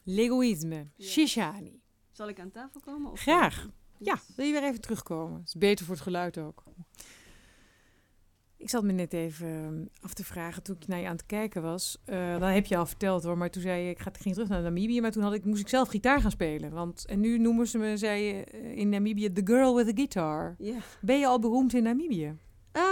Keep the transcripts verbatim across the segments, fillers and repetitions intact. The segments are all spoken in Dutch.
L'egoïsme. Ja. Shishani. Zal ik aan tafel komen? Of Graag. Yes. Ja, wil je weer even terugkomen? Dat is beter voor het geluid ook. Ik zat me net even af te vragen toen ik naar je aan het kijken was. Uh, dat heb je al verteld hoor, maar toen zei je, ik, ga, ik ging terug naar Namibië, maar toen had ik, moest ik zelf gitaar gaan spelen. Want, en nu noemen ze me, zei je, in Namibië, the girl with a guitar. Ja. Ben je al beroemd in Namibië? Uh,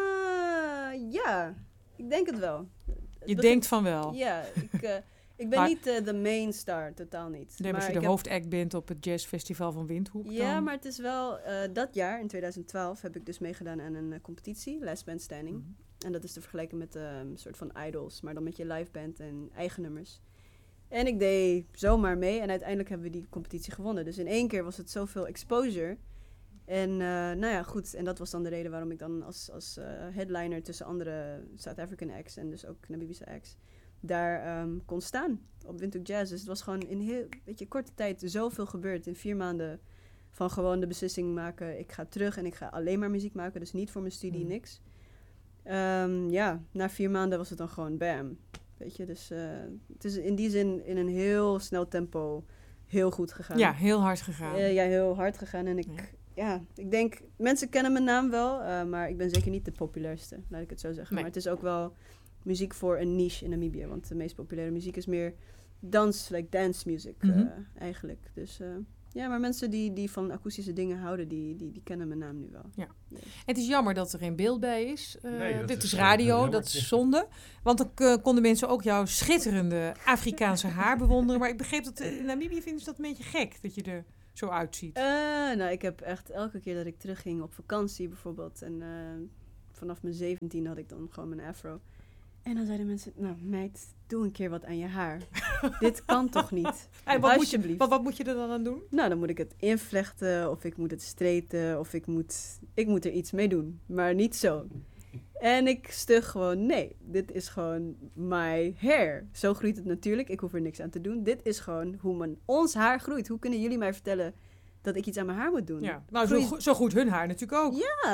ja, ik denk het wel. Je het begint, denkt van wel? Ja, ik, uh, ik ben maar, niet uh, de main star, totaal niet. Nee, maar als je de hoofdact bent op het jazzfestival van Windhoek Ja, dan... maar het is wel, uh, dat jaar, in twintig twaalf, heb ik dus meegedaan aan een uh, competitie, Last Man Standing. Mm-hmm. En dat is te vergelijken met uh, een soort van idols, maar dan met je live band en eigen nummers. En ik deed zomaar mee en uiteindelijk hebben we die competitie gewonnen. Dus in één keer was het zoveel exposure. En uh, nou ja, goed. En dat was dan de reden waarom ik dan als, als uh, headliner tussen andere South African acts en dus ook Namibische acts daar um, kon staan op Windhoek Jazz. Dus het was gewoon in heel, weet je, korte tijd zoveel gebeurd. In vier maanden van gewoon de beslissing maken. Ik ga terug en ik ga alleen maar muziek maken. Dus niet voor mijn studie, mm. niks. Um, ja, na vier maanden was het dan gewoon bam. Weet je, dus uh, het is in die zin in een heel snel tempo heel goed gegaan. Ja, heel hard gegaan. Uh, ja, heel hard gegaan. En ik, ja. ja, ik denk, mensen kennen mijn naam wel, uh, maar ik ben zeker niet de populairste, laat ik het zo zeggen. Nee. Maar het is ook wel muziek voor een niche in Namibië, want de meest populaire muziek is meer dans, like dance music mm-hmm. uh, eigenlijk. Dus uh, ja, maar mensen die, die van akoestische dingen houden, die, die, die kennen mijn naam nu wel. Ja. Yes. Het is jammer dat er geen beeld bij is. Uh, nee, dit is, is radio, dat is zonde. Want dan uh, konden mensen ook jouw schitterende Afrikaanse haar bewonderen. Maar ik begreep dat in Namibië vinden ze dat een beetje gek, dat je er zo uitziet. Uh, nou, ik heb echt elke keer dat ik terugging op vakantie bijvoorbeeld. En uh, vanaf mijn zeventien had ik dan gewoon mijn afro. En dan zeiden mensen, nou meid, doe een keer wat aan je haar. Dit kan toch niet? En wat, moet je, wat, wat moet je er dan aan doen? Nou, dan moet ik het invlechten, of ik moet het straighten, of ik moet, ik moet er iets mee doen. Maar niet zo. En ik stug gewoon, nee, dit is gewoon my hair. Zo groeit het natuurlijk, ik hoef er niks aan te doen. Dit is gewoon hoe mijn, ons haar groeit. Hoe kunnen jullie mij vertellen dat ik iets aan mijn haar moet doen? Ja, nou, zo, zo groeit hun haar natuurlijk ook. Ja,